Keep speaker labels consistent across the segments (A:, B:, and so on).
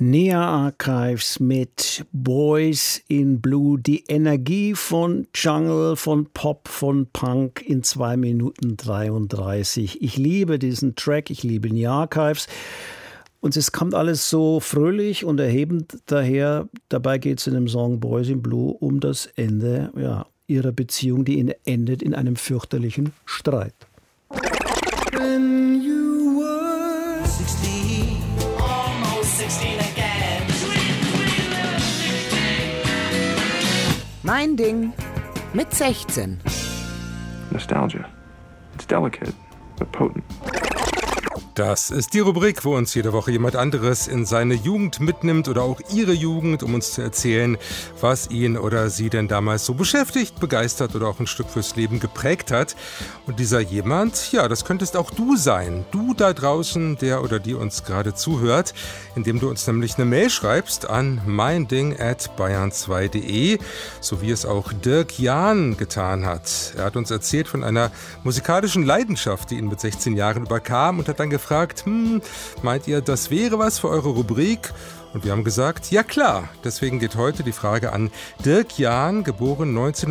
A: NEA Archives mit Boys in Blue. Die Energie von Jungle, von Pop, von Punk in 2 Minuten 33. Ich liebe diesen Track, ich liebe NEA Archives. Und es kommt alles so fröhlich und erhebend daher. Dabei geht es in dem Song Boys in Blue um das Ende ihrer Beziehung, die endet in einem fürchterlichen Streit. When you were 16, almost 16 again.
B: Mein Ding mit 16.
C: Nostalgia. It's delicate, but potent.
D: Das ist die Rubrik, wo uns jede Woche jemand anderes in seine Jugend mitnimmt oder auch ihre Jugend, um uns zu erzählen, was ihn oder sie denn damals so beschäftigt, begeistert oder auch ein Stück fürs Leben geprägt hat. Und dieser jemand, ja, das könntest auch du sein. Du da draußen, der oder die uns gerade zuhört, indem du uns nämlich eine Mail schreibst an meinding@bayern2.de, so wie es auch Dirk Jahn getan hat. Er hat uns erzählt von einer musikalischen Leidenschaft, die ihn mit 16 Jahren überkam und hat dann gefragt, meint ihr, das wäre was für eure Rubrik? Und wir haben gesagt, ja klar. Deswegen geht heute die Frage an Dirk Jahn, geboren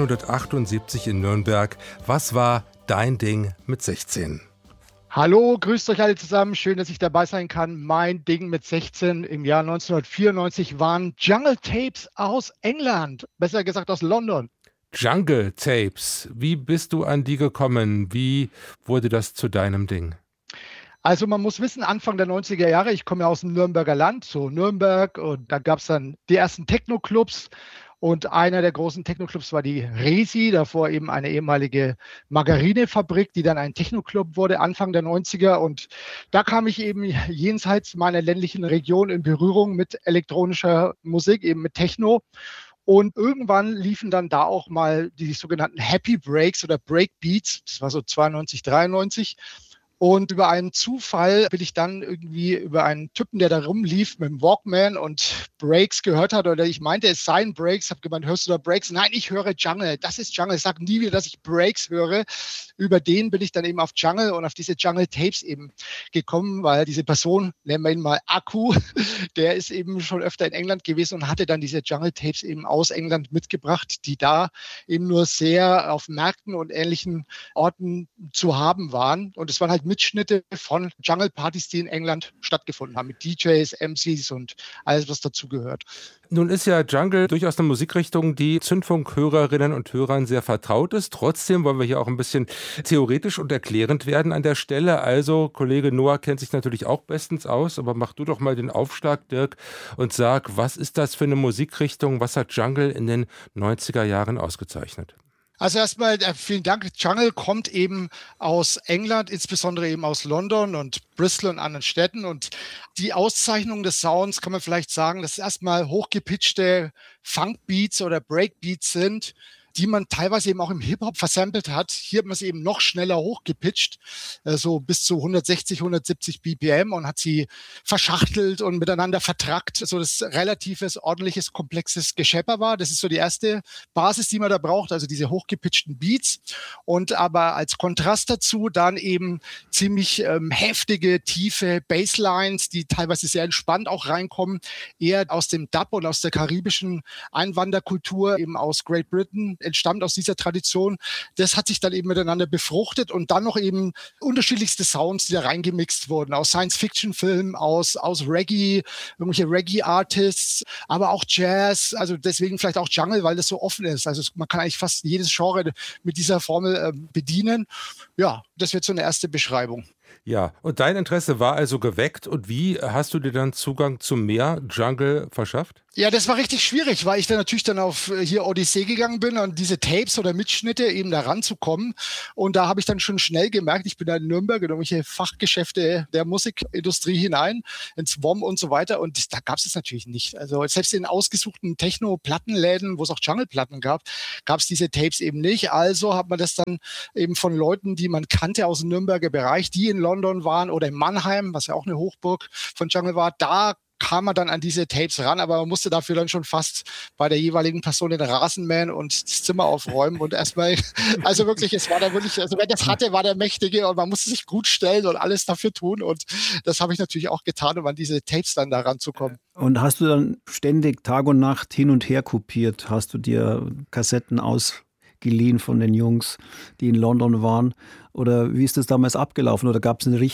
D: 1978 in Nürnberg. Was war dein Ding mit 16?
E: Hallo, grüßt euch alle zusammen. Schön, dass ich dabei sein kann. Mein Ding mit 16 im Jahr 1994 waren Jungle Tapes aus England. Besser gesagt aus London.
D: Jungle Tapes. Wie bist du an die gekommen? Wie wurde das zu deinem Ding?
E: Also man muss wissen, Anfang der 90er Jahre, ich komme ja aus dem Nürnberger Land, so Nürnberg, und da gab es dann die ersten Techno-Clubs und einer der großen Techno-Clubs war die Resi, davor eben eine ehemalige Margarinefabrik, die dann ein Techno-Club wurde, Anfang der 90er, und da kam ich eben jenseits meiner ländlichen Region in Berührung mit elektronischer Musik, eben mit Techno. Und irgendwann liefen dann da auch mal die sogenannten Happy Breaks oder Breakbeats, das war so 92, 93. Und über einen Zufall bin ich dann irgendwie über einen Typen, der da rumlief mit dem Walkman und Breaks gehört hat, oder ich meinte, es seien Breaks, habe gemeint, hörst du da Breaks? Nein, ich höre Jungle, das ist Jungle. Ich sage nie wieder, dass ich Breaks höre. Über den bin ich dann eben auf Jungle und auf diese Jungle Tapes eben gekommen, weil diese Person, nennen wir ihn mal Akku, der ist eben schon öfter in England gewesen und hatte dann diese Jungle Tapes eben aus England mitgebracht, die da eben nur sehr auf Märkten und ähnlichen Orten zu haben waren. Und es waren halt Mitschnitte von Jungle-Partys, die in England stattgefunden haben, mit DJs, MCs und alles, was dazugehört.
D: Nun ist ja Jungle durchaus eine Musikrichtung, die Zündfunkhörerinnen und Hörern sehr vertraut ist. Trotzdem wollen wir hier auch ein bisschen theoretisch und erklärend werden an der Stelle. Also, Kollege Noah kennt sich natürlich auch bestens aus, aber mach du doch mal den Aufschlag, Dirk, und sag, was ist das für eine Musikrichtung? Was hat Jungle in den 90er Jahren ausgezeichnet?
E: Also erstmal vielen Dank. Jungle kommt eben aus England, insbesondere eben aus London und Bristol und anderen Städten. Und die Auszeichnung des Sounds kann man vielleicht sagen, dass es erstmal hochgepitchte Funkbeats oder Breakbeats sind, die man teilweise eben auch im Hip-Hop versampelt hat. Hier hat man sie eben noch schneller hochgepitcht, so bis zu 160, 170 BPM, und hat sie verschachtelt und miteinander vertrackt, so dass relatives, ordentliches, komplexes Geschepper war. Das ist so die erste Basis, die man da braucht, also diese hochgepitchten Beats. Und aber als Kontrast dazu dann eben ziemlich heftige, tiefe Basslines, die teilweise sehr entspannt auch reinkommen, eher aus dem Dub und aus der karibischen Einwanderkultur, eben aus Great Britain, entstammt aus dieser Tradition. Das hat sich dann eben miteinander befruchtet und dann noch eben unterschiedlichste Sounds, die da reingemixt wurden, aus Science-Fiction-Filmen, aus Reggae, irgendwelche Reggae-Artists, aber auch Jazz, also deswegen vielleicht auch Jungle, weil das so offen ist. Also man kann eigentlich fast jedes Genre mit dieser Formel bedienen. Ja, das wird so eine erste Beschreibung.
D: Ja, und dein Interesse war also geweckt. Und wie hast du dir dann Zugang zu mehr Jungle verschafft?
E: Ja, das war richtig schwierig, weil ich dann natürlich dann auf hier Odyssee gegangen bin, an diese Tapes oder Mitschnitte eben da ranzukommen. Und da habe ich dann schon schnell gemerkt, ich bin da in Nürnberg in irgendwelche Fachgeschäfte der Musikindustrie hinein, ins WOM und so weiter. Und da gab es das natürlich nicht. Also selbst in ausgesuchten Techno-Plattenläden, wo es auch Jungle-Platten gab, gab es diese Tapes eben nicht. Also hat man das dann eben von Leuten, die man kannte aus dem Nürnberger Bereich, die in London waren oder in Mannheim, was ja auch eine Hochburg von Jungle war, da kam man dann an diese Tapes ran, aber man musste dafür dann schon fast bei der jeweiligen Person den Rasenmähen und das Zimmer aufräumen und erstmal, also wirklich, es war da wirklich, also wer das hatte, war der Mächtige und man musste sich gut stellen und alles dafür tun und das habe ich natürlich auch getan, um an diese Tapes dann da ranzukommen.
A: Und hast du dann ständig Tag und Nacht hin und her kopiert? Hast du dir Kassetten ausgeliehen von den Jungs, die in London waren? Oder wie ist das damals abgelaufen? Oder gab es einen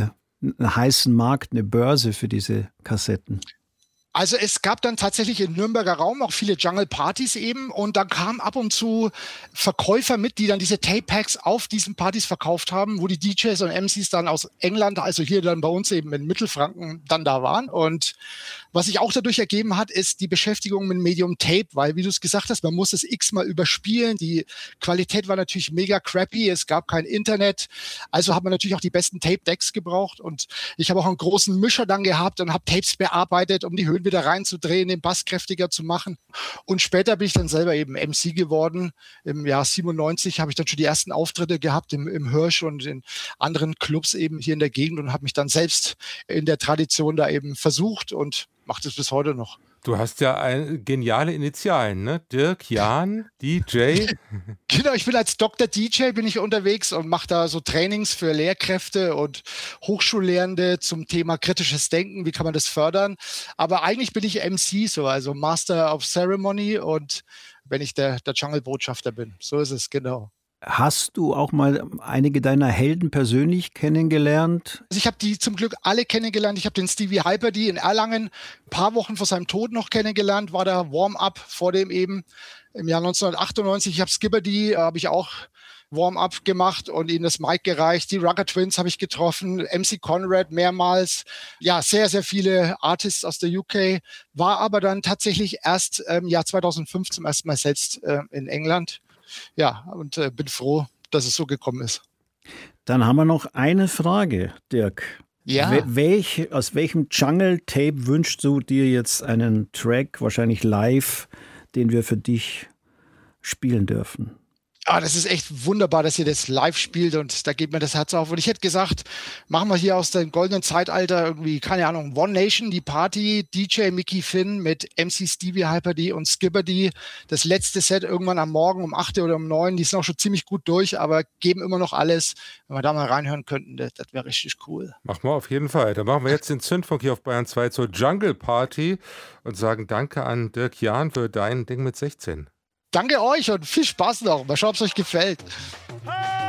A: heißen Markt, eine Börse für diese Kassetten?
E: Also es gab dann tatsächlich im Nürnberger Raum auch viele Jungle-Partys eben und dann kamen ab und zu Verkäufer mit, die dann diese Tape-Packs auf diesen Partys verkauft haben, wo die DJs und MCs dann aus England, also hier dann bei uns eben in Mittelfranken, dann da waren. Und was sich auch dadurch ergeben hat, ist die Beschäftigung mit Medium Tape, weil, wie du es gesagt hast, man muss es x-mal überspielen. Die Qualität war natürlich mega crappy, es gab kein Internet, also hat man natürlich auch die besten Tape-Decks gebraucht und ich habe auch einen großen Mischer dann gehabt und habe Tapes bearbeitet, um die Höhen wieder reinzudrehen, den Bass kräftiger zu machen. Und später bin ich dann selber eben MC geworden. Im Jahr 97 habe ich dann schon die ersten Auftritte gehabt im Hirsch und in anderen Clubs eben hier in der Gegend und habe mich dann selbst in der Tradition da eben versucht und mache das bis heute noch.
D: Du hast ja geniale Initialen, ne? Dirk, Jan, DJ.
E: Genau, ich bin als Dr. DJ bin ich unterwegs und mache da so Trainings für Lehrkräfte und Hochschullehrende zum Thema kritisches Denken. Wie kann man das fördern? Aber eigentlich bin ich MC, so, also Master of Ceremony und wenn ich der Jungle-Botschafter bin. So ist es, genau.
A: Hast du auch mal einige deiner Helden persönlich kennengelernt?
E: Also ich habe die zum Glück alle kennengelernt. Ich habe den Stevie Hyperdy in Erlangen ein paar Wochen vor seinem Tod noch kennengelernt, war da Warm-up vor dem eben im Jahr 1998. Ich habe Skibberdy, habe ich auch Warm-up gemacht und ihnen das Mic gereicht. Die Rucker Twins habe ich getroffen, MC Conrad mehrmals. Ja, sehr, sehr viele Artists aus der UK. War aber dann tatsächlich erst im Jahr 2005 zum ersten Mal selbst in England. Ja, und bin froh, dass es so gekommen ist.
A: Dann haben wir noch eine Frage, Dirk.
E: Ja.
A: Aus welchem Jungle-Tape wünschst du dir jetzt einen Track, wahrscheinlich live, den wir für dich spielen dürfen?
E: Das ist echt wunderbar, dass ihr das live spielt und da geht mir das Herz auf. Und ich hätte gesagt, machen wir hier aus dem goldenen Zeitalter irgendwie, keine Ahnung, One Nation, die Party, DJ Mickey Finn mit MC Stevie Hyperdy und Skibberdy. Das letzte Set irgendwann am Morgen um 8 oder um 9. Die sind auch schon ziemlich gut durch, aber geben immer noch alles. Wenn wir da mal reinhören könnten, das wäre richtig cool.
D: Machen wir auf jeden Fall. Dann machen wir jetzt den Zündfunk hier auf Bayern 2 zur Jungle Party und sagen Danke an Dirk Jahn für dein Ding mit 16.
E: Danke euch und viel Spaß noch. Mal schauen, ob es euch gefällt.